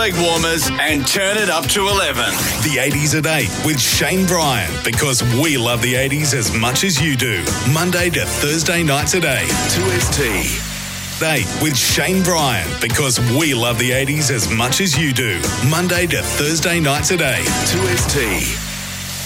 leg warmers and turn it up to 11. The 80s at 8 with Shane Bryan, because we love the 80s as much as you do. Monday to Thursday nights at 8. 2ST. 8 with Shane Bryan, because we love the 80s as much as you do. Monday to Thursday nights at 8. 2ST.